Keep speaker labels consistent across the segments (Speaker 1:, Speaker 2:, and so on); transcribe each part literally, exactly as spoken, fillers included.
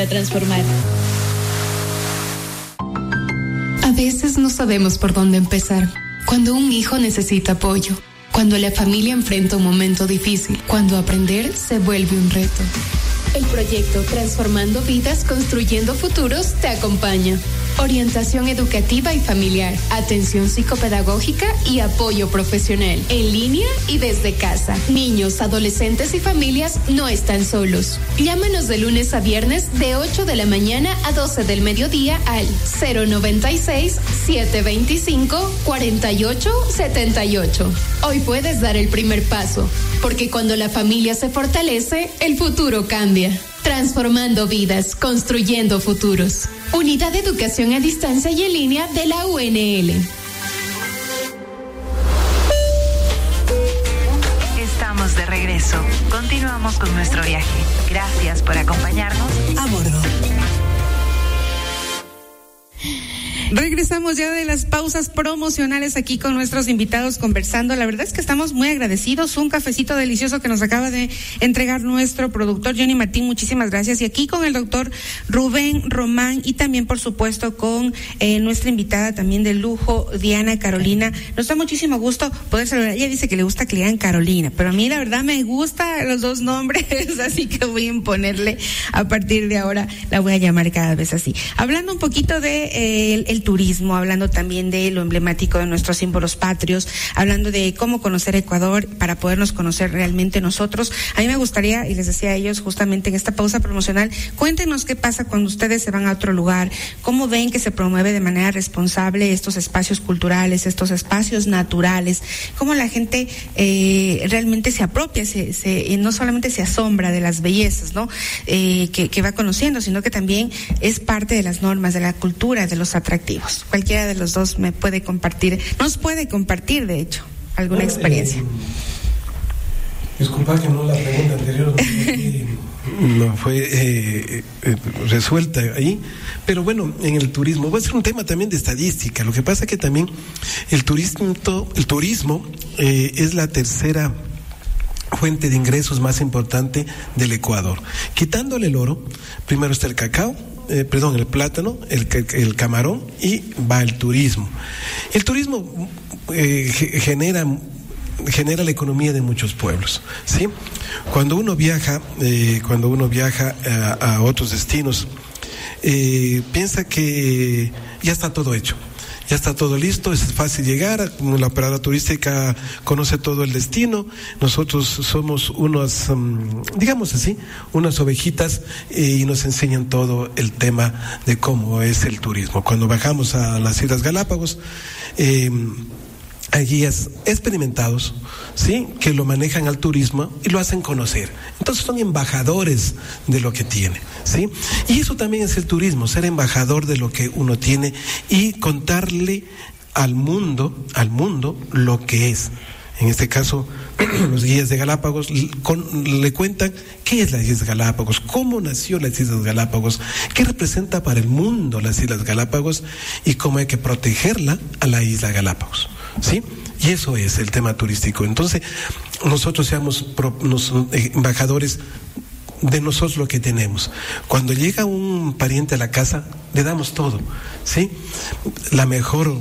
Speaker 1: transformar. A veces no sabemos por dónde empezar. Cuando un hijo necesita apoyo, cuando la familia enfrenta un momento difícil, cuando aprender se vuelve un reto. El proyecto Transformando Vidas, Construyendo Futuros te acompaña. Orientación educativa y familiar, atención psicopedagógica y apoyo profesional, en línea y desde casa. Niños, adolescentes y familias no están solos. Llámanos de lunes a viernes de ocho de la mañana a doce del mediodía al cero noventa y seis, setecientos veinticinco, cuarenta y ocho setenta y ocho. Hoy puedes dar el primer paso, porque cuando la familia se fortalece, el futuro cambia. Transformando vidas, construyendo futuros. Unidad de Educación a Distancia y en Línea de la U N L.
Speaker 2: Estamos de regreso. Continuamos con nuestro viaje. Gracias por acompañarnos a bordo.
Speaker 3: Regresamos ya de las pausas promocionales aquí con nuestros invitados conversando. La verdad es que estamos muy agradecidos. Un cafecito delicioso que nos acaba de entregar nuestro productor Johnny Martín. Muchísimas gracias. Y aquí con el doctor Rubén Román y también, por supuesto, con eh, nuestra invitada también de lujo, Diana Carolina. Nos da muchísimo gusto poder saludar. Ella dice que le gusta que le digan Carolina, pero a mí la verdad me gustan los dos nombres, así que voy a imponerle a partir de ahora, la voy a llamar cada vez así. Hablando un poquito de eh, el, el turismo, hablando también de lo emblemático de nuestros símbolos patrios, hablando de cómo conocer Ecuador para podernos conocer realmente nosotros. A mí me gustaría, y les decía a ellos justamente en esta pausa promocional, cuéntenos qué pasa cuando ustedes se van a otro lugar, cómo ven que se promueve de manera responsable estos espacios culturales, estos espacios naturales, cómo la gente eh, realmente se apropia, se, se, y no solamente se asombra de las bellezas, ¿no? Eh, que, que va conociendo, sino que también es parte de las normas, de la cultura, de los atractivos. Cualquiera de los dos me puede compartir, nos puede compartir, de hecho, alguna bueno, experiencia. Eh,
Speaker 4: disculpa que no la pregunta anterior no, no fue eh, eh, resuelta ahí, pero bueno, en el turismo va a ser un tema también de estadística. Lo que pasa es que también el turismo, el turismo eh, es la tercera fuente de ingresos más importante del Ecuador. Quitándole el oro, primero está el cacao, Eh, perdón, el plátano, el, el camarón y va el turismo. El turismo eh, genera genera la economía de muchos pueblos, ¿sí? Cuando uno viaja, eh, cuando uno viaja a, a otros destinos, eh, piensa que ya está todo hecho. Ya está todo listo, es fácil llegar, la operadora turística conoce todo el destino, nosotros somos unos, um, digamos así, unas ovejitas eh, y nos enseñan todo el tema de cómo es el turismo. Cuando bajamos a las Islas Galápagos, eh, hay guías experimentados, ¿sí?, que lo manejan al turismo y lo hacen conocer. Entonces son embajadores de lo que tiene, ¿sí? Y eso también es el turismo, ser embajador de lo que uno tiene y contarle al mundo, al mundo lo que es. En este caso, los guías de Galápagos con, le cuentan qué es las Islas Galápagos, cómo nació las Islas Galápagos, qué representa para el mundo las Islas Galápagos y cómo hay que protegerla a la Isla Galápagos, ¿sí? Y eso es el tema turístico. Entonces, nosotros seamos pro, nos, eh, embajadores de nosotros lo que tenemos. Cuando llega un pariente a la casa, le damos todo, ¿sí? La mejor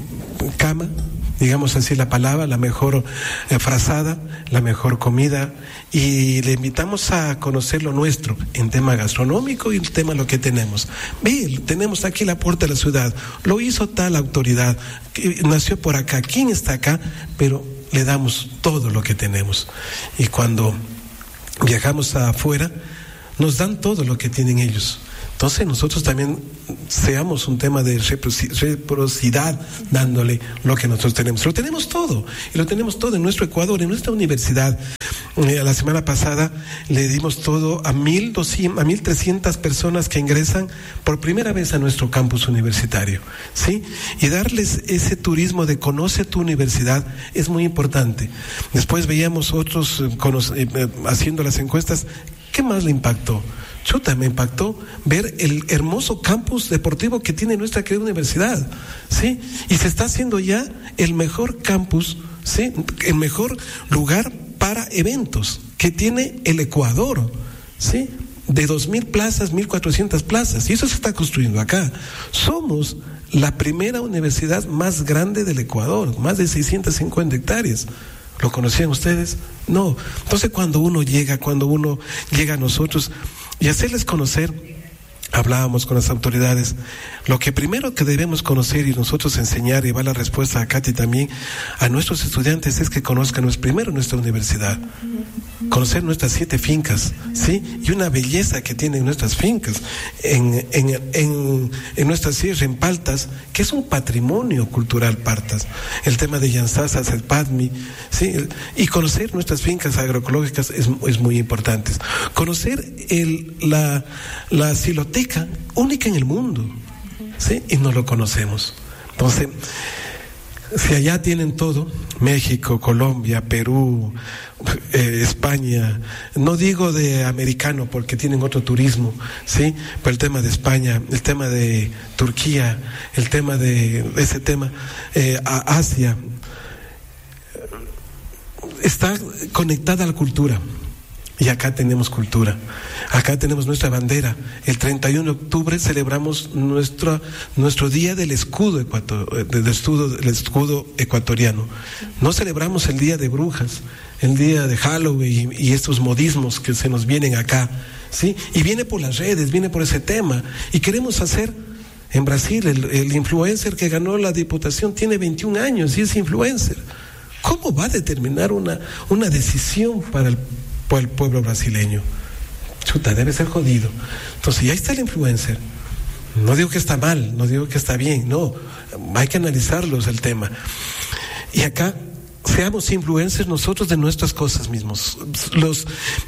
Speaker 4: cama, digamos así la palabra, la mejor eh, frazada, la mejor comida, y le invitamos a conocer lo nuestro en tema gastronómico y el tema lo que tenemos. Ve, tenemos aquí la puerta de la ciudad, lo hizo tal autoridad, que nació por acá, ¿quién está acá? Pero le damos todo lo que tenemos. Y cuando viajamos afuera, nos dan todo lo que tienen ellos. Entonces nosotros también seamos un tema de reciprocidad, dándole lo que nosotros tenemos. Lo tenemos todo, y lo tenemos todo en nuestro Ecuador, en nuestra universidad. Eh, la semana pasada le dimos todo a mil doscientas, a mil trescientas personas que ingresan por primera vez a nuestro campus universitario, ¿sí? Y darles ese turismo de conoce tu universidad es muy importante. Después veíamos otros eh, cono- eh, haciendo las encuestas. ¿Qué más le impactó? Chuta, me impactó ver el hermoso campus deportivo que tiene nuestra querida universidad, ¿sí? Y se está haciendo ya el mejor campus, ¿sí?, el mejor lugar para eventos que tiene el Ecuador, ¿sí? de dos mil plazas, mil cuatrocientas plazas, y eso se está construyendo acá. Somos la primera universidad más grande del Ecuador, más de seiscientas cincuenta hectáreas. ¿Lo conocían ustedes? No. Entonces, cuando uno llega, cuando uno llega a nosotros y hacerles conocer, hablábamos con las autoridades, lo que primero que debemos conocer y nosotros enseñar, y va la respuesta a Katy también, a nuestros estudiantes es que conozcan primero nuestra universidad, conocer nuestras siete fincas, ¿sí? Y una belleza que tienen nuestras fincas, en, en, en, en nuestras sierras, en Paltas, que es un patrimonio cultural Paltas, el tema de Yansasa, Selpadmi, ¿sí? Y conocer nuestras fincas agroecológicas es, es muy importante. Conocer el, la, la siloteca única en el mundo, ¿sí? Y no lo conocemos. Entonces, si allá tienen todo, México, Colombia, Perú, eh, España, no digo de americano porque tienen otro turismo, ¿sí? Pero el tema de España, el tema de Turquía, el tema de ese tema, eh, a Asia, está conectada a la cultura. Y acá tenemos cultura, acá tenemos nuestra bandera. El treinta y uno de octubre celebramos nuestro, nuestro día del escudo, ecuator, del, escudo, del escudo ecuatoriano. No celebramos el día de brujas, el día de Halloween y, y estos modismos que se nos vienen acá, ¿sí? Y viene por las redes, viene por ese tema. Y queremos hacer, en Brasil, el, el influencer que ganó la diputación tiene veintiún años y es influencer. ¿Cómo va a determinar una, una decisión para el el pueblo brasileño? Chuta, debe ser jodido. Entonces, ya está el influencer. No digo que está mal, no digo que está bien, no, hay que analizarlos el tema. Y acá, seamos influencers nosotros de nuestras cosas mismos. Los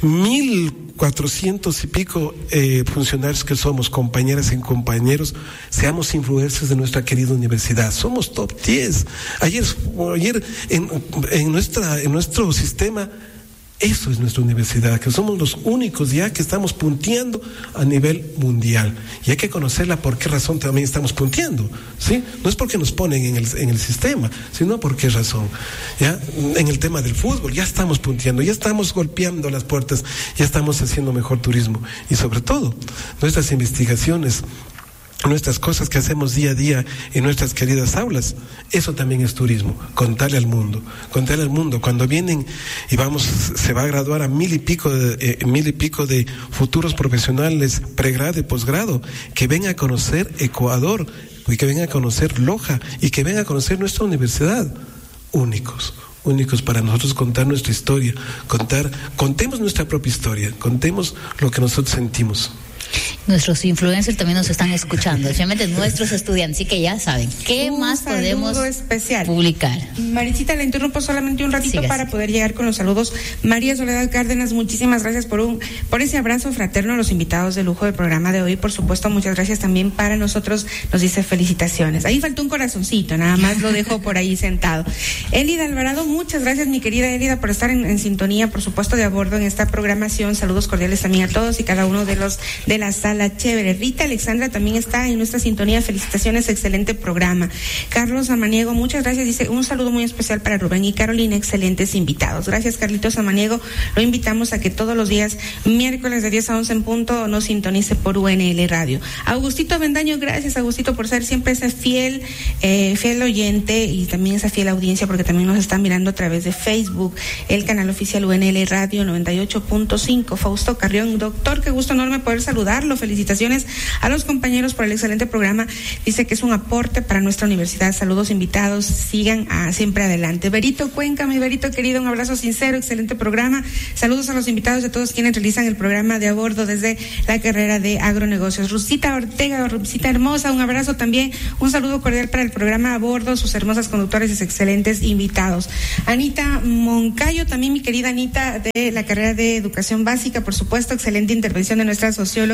Speaker 4: mil cuatrocientos y pico eh, funcionarios que somos, compañeras y compañeros, seamos influencers de nuestra querida universidad. Somos top diez. Ayer, ayer en, en, nuestra, en nuestro sistema, eso es nuestra universidad, que somos los únicos ya que estamos punteando a nivel mundial. Y hay que conocerla por qué razón también estamos punteando, ¿sí? No es porque nos ponen en el, en el sistema, sino por qué razón. ¿Ya? En el tema del fútbol ya estamos punteando, ya estamos golpeando las puertas, ya estamos haciendo mejor turismo. Y sobre todo, nuestras investigaciones, nuestras cosas que hacemos día a día en nuestras queridas aulas, eso también es turismo, contarle al mundo, contarle al mundo. Cuando vienen y vamos, se va a graduar a mil y pico de, eh, mil y pico de futuros profesionales, pregrado y posgrado, que vengan a conocer Ecuador, y que vengan a conocer Loja, y que vengan a conocer nuestra universidad, únicos. únicos para nosotros contar nuestra historia, contar, contemos nuestra propia historia, contemos lo que nosotros sentimos.
Speaker 5: Nuestros influencers también nos están escuchando, especialmente nuestros estudiantes, así que ya saben, ¿qué
Speaker 3: un
Speaker 5: más podemos
Speaker 3: especial.
Speaker 5: publicar?
Speaker 3: Marisita, la interrumpo solamente un ratito Sígase. para poder llegar con los saludos. María Soledad Cárdenas, muchísimas gracias por un por ese abrazo fraterno a los invitados de lujo del programa de hoy. Por supuesto, muchas gracias también para nosotros, nos dice felicitaciones. Ahí faltó un corazoncito, nada más lo dejo por ahí sentado. Elida Alvarado, muchas gracias, mi querida Elida, por estar en, en sintonía, por supuesto, de a bordo en esta programación. Saludos cordiales también a todos y cada uno de los de la sala chévere. Rita Alexandra también está en nuestra sintonía. Felicitaciones, excelente programa. Carlos Samaniego, muchas gracias. Dice un saludo muy especial para Rubén y Carolina, excelentes invitados. Gracias, Carlitos Samaniego. Lo invitamos a que todos los días, miércoles de diez a once en punto, nos sintonice por U N L Radio. Agustito Avendaño, gracias, Agustito, por ser siempre ese fiel, eh, fiel oyente y también esa fiel audiencia, porque también nos están mirando a través de Facebook, el canal oficial U N L Radio noventa y ocho punto cinco. Fausto Carrión, doctor, qué gusto enorme poder saludarlo. Felicitaciones a los compañeros por el excelente programa. Dice que es un aporte para nuestra universidad. Saludos, invitados. Sigan a, siempre adelante. Berito Cuenca, mi Berito querido, un abrazo sincero. Excelente programa. Saludos a los invitados de todos quienes realizan el programa de a bordo desde la carrera de agronegocios. Rusita Ortega, Rusita hermosa, un abrazo también. Un saludo cordial para el programa a bordo, sus hermosas conductores y sus excelentes invitados. Anita Moncayo, también mi querida Anita, de la carrera de educación básica, por supuesto. Excelente intervención de nuestra socióloga Carolina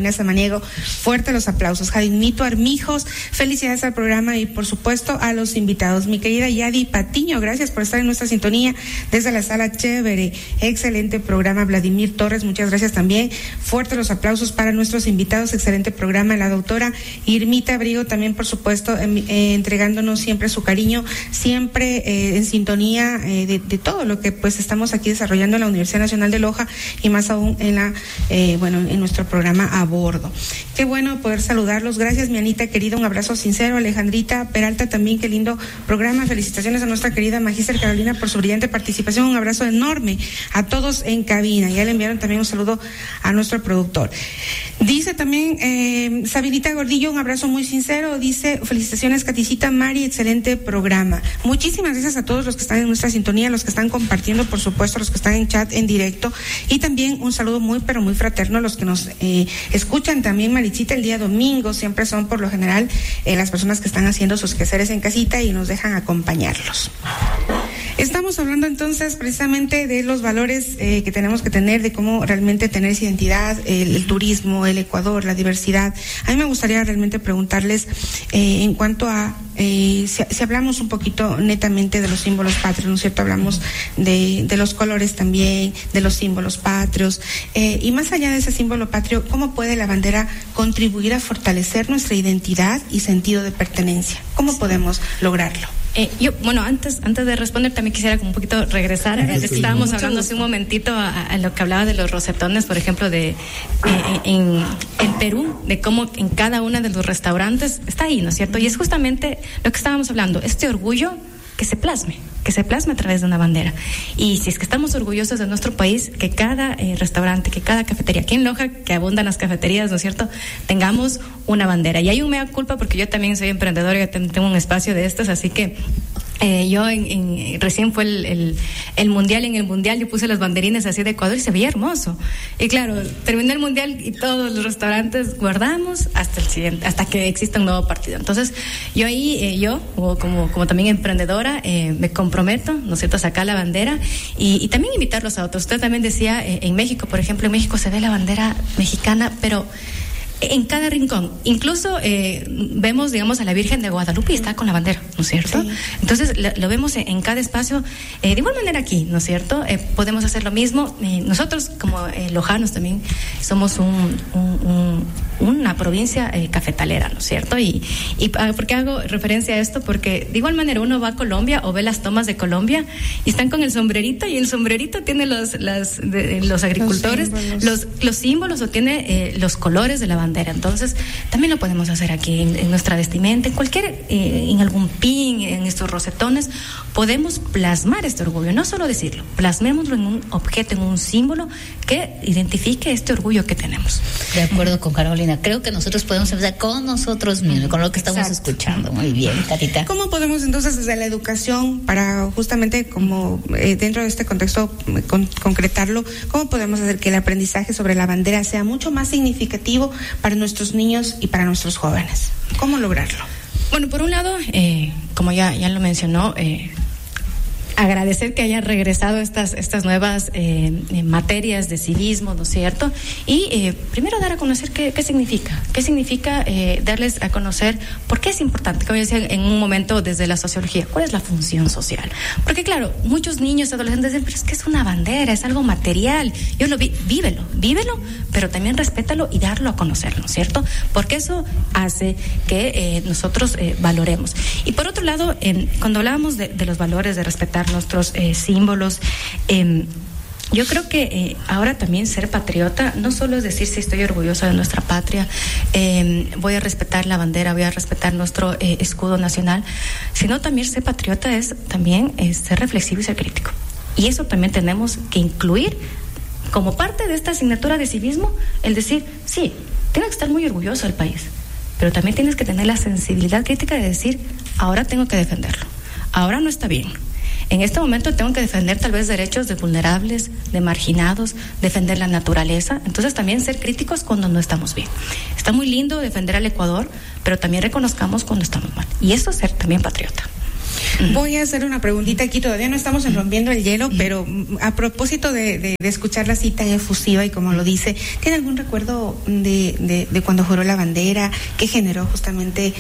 Speaker 3: Carolina Samaniego. Fuerte los aplausos. Jadimito Armijos, felicidades al programa y por supuesto a los invitados. Mi querida Yadi Patiño, gracias por estar en nuestra sintonía desde la sala Chévere. Excelente programa. Vladimir Torres, muchas gracias también. Fuerte los aplausos para nuestros invitados. Excelente programa. La doctora Irmita Abrigo también, por supuesto, eh, eh, entregándonos siempre su cariño, siempre eh, en sintonía eh, de, de todo lo que pues estamos aquí desarrollando en la Universidad Nacional de Loja y más aún en la eh, bueno en nuestro programa A Bordo. Qué bueno poder saludarlos. Gracias, mi Anita querida, un abrazo sincero. Alejandrita Peralta también, qué lindo programa. Felicitaciones a nuestra querida Magíster Carolina por su brillante participación. Un abrazo enorme a todos en cabina. Ya le enviaron también un saludo a nuestro productor. Dice también eh, Sabinita Gordillo, un abrazo muy sincero. Dice, felicitaciones Caticita Mari, excelente programa. Muchísimas gracias a todos los que están en nuestra sintonía, los que están compartiendo, por supuesto, los que están en chat en directo, y también un saludo muy pero muy fraterno a los que nos eh, escuchan también, Marichita, el día domingo. Siempre son por lo general eh, las personas que están haciendo sus quehaceres en casita y nos dejan acompañarlos. Estamos hablando entonces precisamente de los valores eh, que tenemos que tener, de cómo realmente tener esa identidad, el, el turismo, el Ecuador, la diversidad. A mí me gustaría realmente preguntarles eh, en cuanto a, eh, si, si hablamos un poquito netamente de los símbolos patrios, ¿no es cierto? Hablamos de, de los colores también, de los símbolos patrios, eh, y más allá de ese símbolo patrio, ¿cómo puede la bandera contribuir a fortalecer nuestra identidad y sentido de pertenencia? ¿Cómo podemos lograrlo?
Speaker 6: Eh, yo, bueno, antes antes de responder también quisiera como un poquito regresar. Eh, estábamos Mucho hablando gusto. hace un momentito a, a lo que hablaba de los rosetones, por ejemplo, de eh, en, en Perú, de cómo en cada uno de los restaurantes está ahí, ¿no es cierto? Y es justamente lo que estábamos hablando, este orgullo que se plasme, que se plasme a través de una bandera. Y si es que estamos orgullosos de nuestro país, que cada eh, restaurante, que cada cafetería, aquí en Loja, que abundan las cafeterías, ¿no es cierto?, tengamos una bandera. Y hay un mea culpa porque yo también soy emprendedora, yo tengo un espacio de estos, así que Eh, yo en, en, recién fue el, el, el mundial, en el mundial yo puse las banderines así de Ecuador y se veía hermoso. Y claro, terminó el mundial y todos los restaurantes guardamos hasta el siguiente, hasta que exista un nuevo partido. Entonces, yo ahí, eh, yo, como, como también emprendedora, eh, me comprometo, ¿no es cierto?, a sacar la bandera y, y también invitarlos a otros. Usted también decía, eh, en México, por ejemplo, en México se ve la bandera mexicana, pero en cada rincón, incluso eh, vemos, digamos, a la Virgen de Guadalupe y está con la bandera, ¿no es cierto? Sí. Entonces lo, lo vemos en, en cada espacio, eh, de igual manera aquí, ¿no es cierto? Eh, podemos hacer lo mismo. Eh, nosotros como eh, lojanos también somos un, un, un, una provincia eh, cafetalera, ¿no es cierto? Y, y ¿por qué hago referencia a esto? Porque de igual manera uno va a Colombia o ve las tomas de Colombia y están con el sombrerito y el sombrerito tiene los, las, de, los agricultores, los símbolos, los, los símbolos o tiene eh, los colores de la bandera. Entonces, también lo podemos hacer aquí en, en nuestra vestimenta, en cualquier, eh, en algún pin, en estos rosetones, podemos plasmar este orgullo, no solo decirlo, plasmémoslo en un objeto, en un símbolo que identifique este orgullo que tenemos.
Speaker 5: De acuerdo con Carolina, creo que nosotros podemos empezar con nosotros mismos, con lo que estamos Exacto. escuchando. Muy bien, Carita.
Speaker 3: ¿Cómo podemos entonces desde la educación, para justamente como eh, dentro de este contexto con, concretarlo, cómo podemos hacer que el aprendizaje sobre la bandera sea mucho más significativo para nuestros niños y para nuestros jóvenes? ¿Cómo lograrlo?
Speaker 6: Bueno, por un lado, eh, como ya, ya lo mencionó, eh, agradecer que hayan regresado estas estas nuevas eh, materias de civismo, ¿no es cierto? Y eh, primero dar a conocer qué, qué significa, qué significa eh, darles a conocer por qué es importante, como yo decía en un momento desde la sociología, cuál es la función social. Porque claro, muchos niños, adolescentes dicen, pero es que es una bandera, es algo material. Yo lo vi, vívelo, vívelo, pero también respétalo y darlo a conocer, ¿no es cierto? Porque eso hace que eh, nosotros eh, valoremos. Y por otro lado, eh, cuando hablábamos de, de los valores, de respetar nuestros eh, símbolos, eh, yo creo que eh, ahora también ser patriota no solo es decir si estoy orgullosa de nuestra patria, eh, voy a respetar la bandera, voy a respetar nuestro eh, escudo nacional, sino también ser patriota es también eh, ser reflexivo y ser crítico. Y eso también tenemos que incluir como parte de esta asignatura de civismo, el decir, sí, tienes que estar muy orgulloso del país, pero también tienes que tener la sensibilidad crítica de decir, ahora tengo que defenderlo, ahora no está bien. En este momento tengo que defender tal vez derechos de vulnerables, de marginados, defender la naturaleza. Entonces también ser críticos cuando no estamos bien. Está muy lindo defender al Ecuador, pero también reconozcamos cuando estamos mal. Y eso es ser también patriota.
Speaker 3: Voy a hacer una preguntita aquí, todavía no estamos en rompiendo el hielo, pero a propósito de, de, de escucharla así tan efusiva y como lo dice, ¿tiene algún recuerdo de, de, de cuando juró la bandera? ¿Qué generó justamente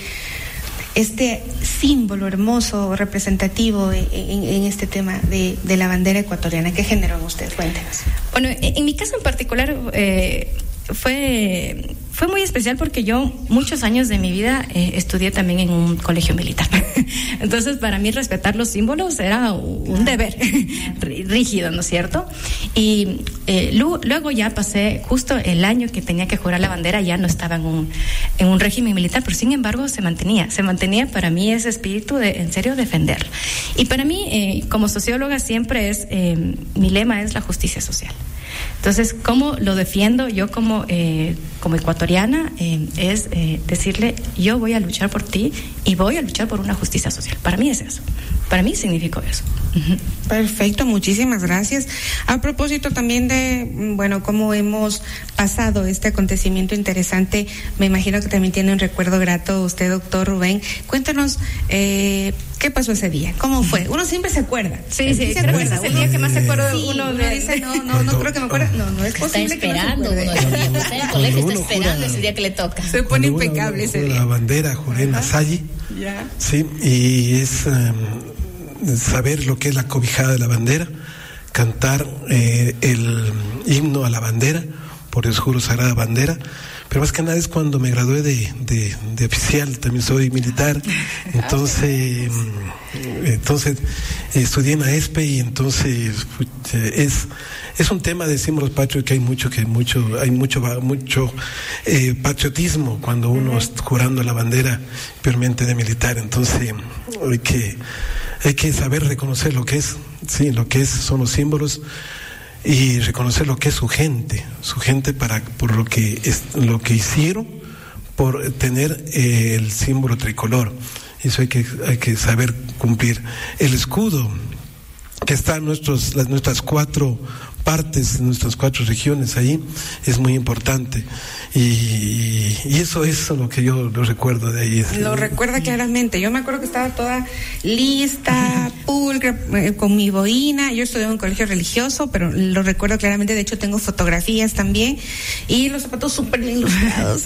Speaker 3: este símbolo hermoso, representativo en, en, en este tema de, de la bandera ecuatoriana? ¿Qué generó en usted? Cuéntenos.
Speaker 6: Bueno, en mi caso en particular eh, fue... Fue muy especial porque yo muchos años de mi vida eh, estudié también en un colegio militar. Entonces, para mí respetar los símbolos era un deber rígido, ¿no es cierto? Y eh, luego, luego ya pasé, justo el año que tenía que jurar la bandera, ya no estaba en un, en un régimen militar, pero sin embargo se mantenía. Se mantenía para mí ese espíritu de, en serio, defenderlo. Y para mí, eh, como socióloga, siempre es, eh, mi lema es la justicia social. Entonces, ¿cómo lo defiendo yo como, eh, como ecuatoriana? Eh, es eh, decirle, yo voy a luchar por ti y voy a luchar por una justicia social. Para mí es eso. Para mí significó eso. Uh-huh.
Speaker 3: Perfecto, muchísimas gracias. A propósito también de, bueno, cómo hemos pasado este acontecimiento interesante, me imagino que también tiene un recuerdo grato usted, doctor Rubén. Cuéntanos, eh, ¿qué pasó ese día? ¿Cómo fue? Uno siempre se acuerda.
Speaker 6: Sí, sí,
Speaker 3: se
Speaker 6: creo
Speaker 3: acuerda.
Speaker 6: Que es el día que más se acuerda
Speaker 3: sí,
Speaker 6: uno
Speaker 3: uno
Speaker 6: de...
Speaker 3: dice, no, no, no creo que me acuerde. No, no es posible
Speaker 5: está esperando,
Speaker 3: que no se acuerde.
Speaker 5: Uno está en el colegio, está esperando ese día que le toca.
Speaker 3: Se pone impecable ese día.
Speaker 4: La bandera, juré en la Salle.
Speaker 3: Ya.
Speaker 4: Sí, y es um, saber lo que es la cobijada de la bandera, cantar eh, el himno a la bandera, por eso juro sagrada bandera. Pero más que nada es cuando me gradué de, de, de oficial, también soy militar, entonces entonces estudié en la E S P E y entonces es es un tema de símbolos patrios que hay mucho que mucho hay mucho mucho eh, patriotismo cuando uno está jurando la bandera puramente de militar, entonces hay que hay que saber reconocer lo que es, sí, lo que es son los símbolos y reconocer lo que es su gente, su gente para por lo que es lo que hicieron por tener eh, el símbolo tricolor. Eso hay que hay que saber cumplir. El escudo que está en nuestros las nuestras cuatro partes, nuestras cuatro regiones ahí, es muy importante. Y, y, y eso es lo que yo lo recuerdo de ahí.
Speaker 3: Lo recuerda claramente. Yo me acuerdo que estaba toda lista, pulcra, eh, con mi boina. Yo estudié en un colegio religioso, pero lo recuerdo claramente. De hecho, tengo fotografías también. Y los zapatos súper bien ilustrados.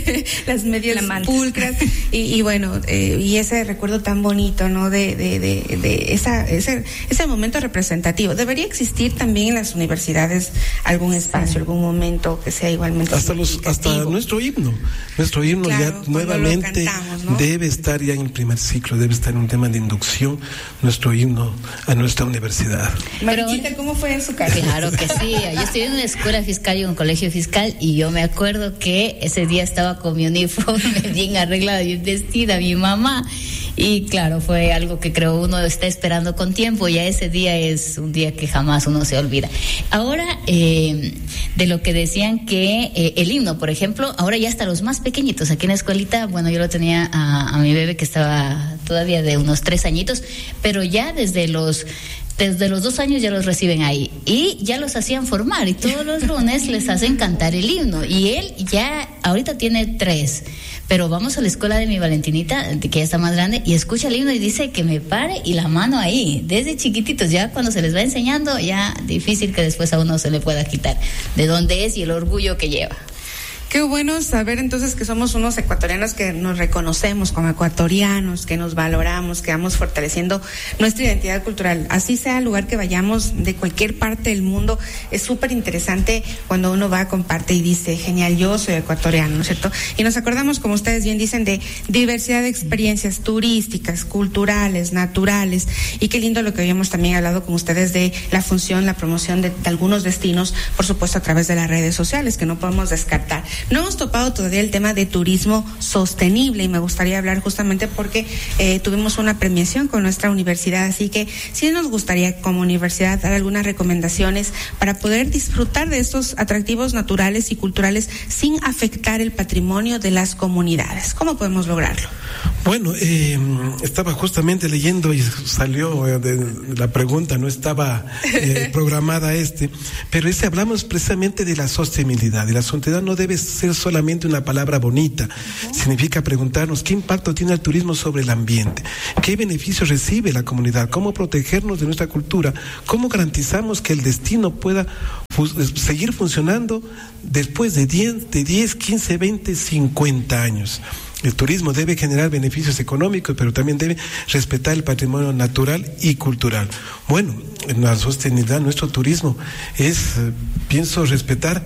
Speaker 3: Las medias pulcras. Y, y bueno, eh, y ese recuerdo tan bonito, ¿no? De, de, de, de esa, ese, ese momento representativo. Debería existir también en las universidades algún espacio, algún momento que sea igualmente
Speaker 4: hasta los hasta nuestro himno nuestro himno claro, ya nuevamente cantamos, ¿no? Debe estar ya en el primer ciclo, debe estar en un tema de inducción nuestro himno a nuestra universidad.
Speaker 3: Marichita, ¿cómo fue en su casa?
Speaker 5: Claro que sí, yo estudié en una escuela fiscal y en un colegio fiscal y yo me acuerdo que ese día estaba con mi uniforme bien arreglada, bien vestida, mi mamá. Y claro, fue algo que creo uno está esperando con tiempo. Ya ese día es un día que jamás uno se olvida. Ahora, eh, de lo que decían que eh, el himno, por ejemplo, ahora ya hasta los más pequeñitos, aquí en la escuelita, bueno, yo lo tenía a, a mi bebé que estaba todavía de unos tres añitos, pero ya desde los desde los dos años ya los reciben ahí y ya los hacían formar y todos los lunes les hacen cantar el himno y él ya ahorita tiene tres, pero vamos a la escuela de mi Valentinita que ya está más grande y escucha el himno y dice que me pare y la mano ahí desde chiquititos, ya cuando se les va enseñando ya difícil que después a uno se le pueda quitar de dónde es y el orgullo que lleva.
Speaker 3: Qué bueno saber entonces que somos unos ecuatorianos que nos reconocemos como ecuatorianos, que nos valoramos, que vamos fortaleciendo nuestra identidad cultural. Así sea el lugar que vayamos, de cualquier parte del mundo, es súper interesante cuando uno va, comparte y dice, genial, yo soy ecuatoriano, ¿no es cierto? Y nos acordamos, como ustedes bien dicen, de diversidad de experiencias turísticas, culturales, naturales, y qué lindo lo que habíamos también hablado con ustedes de la función, la promoción de, de algunos destinos, por supuesto a través de las redes sociales, que no podemos descartar. No hemos topado todavía el tema de turismo sostenible y me gustaría hablar justamente porque eh, tuvimos una premiación con nuestra universidad, así que sí nos gustaría como universidad dar algunas recomendaciones para poder disfrutar de estos atractivos naturales y culturales sin afectar el patrimonio de las comunidades. ¿Cómo podemos lograrlo?
Speaker 4: Bueno, eh, estaba justamente leyendo y salió eh, de, de la pregunta, no estaba eh, programada este, pero ese hablamos precisamente de la sostenibilidad y la sostenibilidad no debe ser solamente una palabra bonita. Uh-huh. Significa preguntarnos qué impacto tiene el turismo sobre el ambiente, qué beneficios recibe la comunidad, cómo protegernos de nuestra cultura, cómo garantizamos que el destino pueda fu- seguir funcionando después de diez, de diez, quince, veinte, cincuenta años. El turismo debe generar beneficios económicos, pero también debe respetar el patrimonio natural y cultural. Bueno, en la sostenibilidad, nuestro turismo es, eh, pienso, respetar,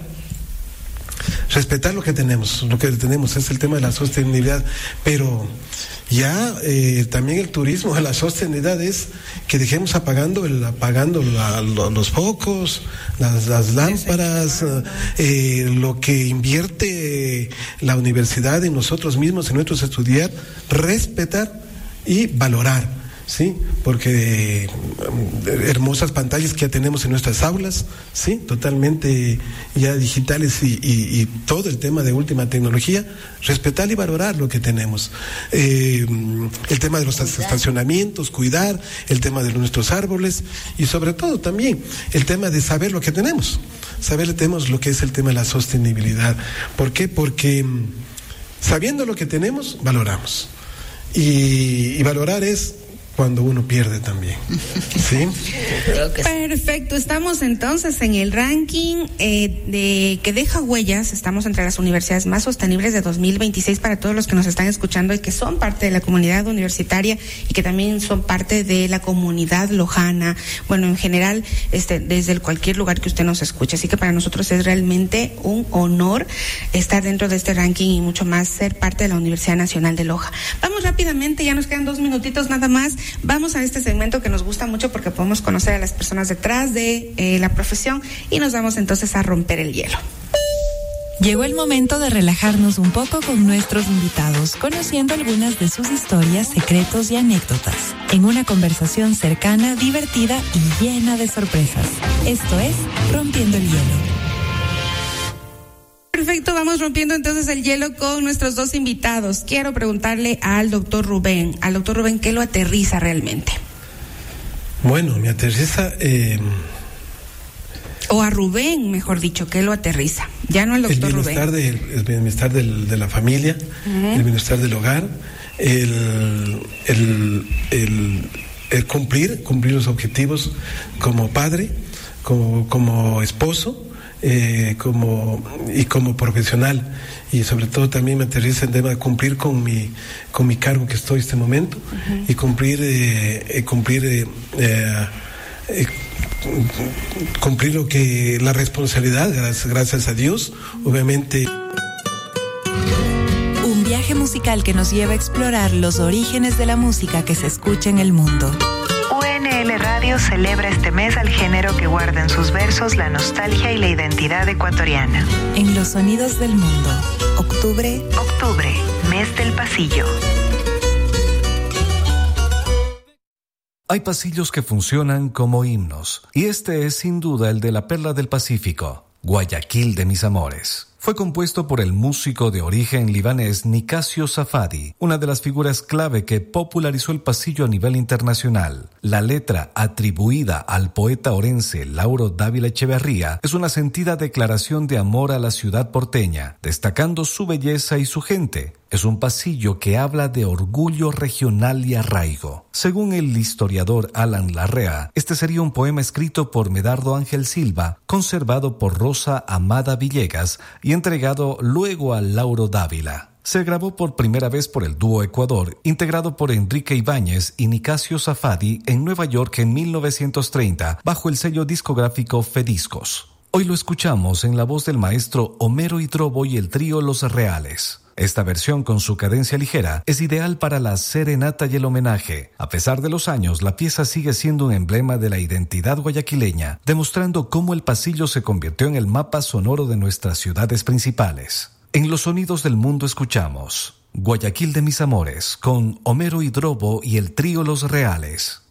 Speaker 4: respetar lo que tenemos. Lo que tenemos es el tema de la sostenibilidad, pero ya eh, también el turismo, la sostenibilidad es que dejemos apagando, el, apagando la, lo, los focos, las, las lámparas, eh, lo que invierte la universidad en nosotros mismos, en nuestros estudiar, respetar y valorar. Sí, porque eh, hermosas pantallas que ya tenemos en nuestras aulas, sí, totalmente ya digitales y, y, y todo el tema de última tecnología, respetar y valorar lo que tenemos. Eh, el tema de los estacionamientos, cuidar, el tema de nuestros árboles y sobre todo también el tema de saber lo que tenemos, saber tenemos lo que es el tema de la sostenibilidad. ¿Por qué? Porque sabiendo lo que tenemos, valoramos. Y, y valorar es cuando uno pierde también. ¿Sí?
Speaker 3: Perfecto. Estamos entonces en el ranking eh, de que deja huellas. Estamos entre las universidades más sostenibles de dos mil veintiséis para todos los que nos están escuchando y que son parte de la comunidad universitaria y que también son parte de la comunidad lojana. Bueno, en general, este, desde el cualquier lugar que usted nos escuche. Así que para nosotros es realmente un honor estar dentro de este ranking y mucho más ser parte de la Universidad Nacional de Loja. Vamos rápidamente, ya nos quedan dos minutitos nada más. Vamos a este segmento que nos gusta mucho porque podemos conocer a las personas detrás de eh, la profesión y nos vamos entonces a romper el hielo.
Speaker 7: Llegó el momento de relajarnos un poco con nuestros invitados, conociendo algunas de sus historias, secretos y anécdotas, en una conversación cercana, divertida y llena de sorpresas. Esto es Rompiendo el Hielo.
Speaker 3: Perfecto, vamos rompiendo entonces el hielo con nuestros dos invitados. Quiero preguntarle al doctor Rubén, al doctor Rubén, ¿qué lo aterriza realmente?
Speaker 4: Bueno, me aterriza... Eh...
Speaker 3: O a Rubén, mejor dicho, ¿qué lo aterriza? Ya no el doctor
Speaker 4: el bienestar
Speaker 3: Rubén.
Speaker 4: De, el bienestar del, de la familia, uh-huh. El bienestar del hogar, el, el, el, el cumplir, cumplir los objetivos como padre, como, como esposo, Eh, como y como profesional, y sobre todo también me aterriza el tema de cumplir con mi con mi cargo que estoy en este momento, uh-huh. y cumplir eh, cumplir eh, eh, eh, cumplir lo que la responsabilidad, gracias, gracias a Dios, obviamente.
Speaker 7: Un viaje musical que nos lleva a explorar los orígenes de la música que se escucha en el mundo.
Speaker 2: U N L Radio celebra este mes al género que guarda en sus versos la nostalgia y la identidad ecuatoriana.
Speaker 7: En los sonidos del mundo, octubre.
Speaker 2: Octubre, mes del pasillo.
Speaker 8: Hay pasillos que funcionan como himnos, y este es sin duda el de la Perla del Pacífico, Guayaquil de mis amores. Fue compuesto por el músico de origen libanés Nicasio Safadi, una de las figuras clave que popularizó el pasillo a nivel internacional. La letra, atribuida al poeta orense Lauro Dávila Echeverría, es una sentida declaración de amor a la ciudad porteña, destacando su belleza y su gente. Es un pasillo que habla de orgullo regional y arraigo. Según el historiador Alan Larrea, este sería un poema escrito por Medardo Ángel Silva, conservado por Rosa Amada Villegas y entregado luego a Lauro Dávila. Se grabó por primera vez por el dúo Ecuador, integrado por Enrique Ibáñez y Nicasio Safadi en Nueva York en mil novecientos treinta, bajo el sello discográfico Fediscos. Hoy lo escuchamos en la voz del maestro Homero Hidrobo y el trío Los Reales. Esta versión, con su cadencia ligera, es ideal para la serenata y el homenaje. A pesar de los años, la pieza sigue siendo un emblema de la identidad guayaquileña, demostrando cómo el pasillo se convirtió en el mapa sonoro de nuestras ciudades principales. En los sonidos del mundo escuchamos Guayaquil de mis amores, con Homero Hidrobo y el trío Los Reales.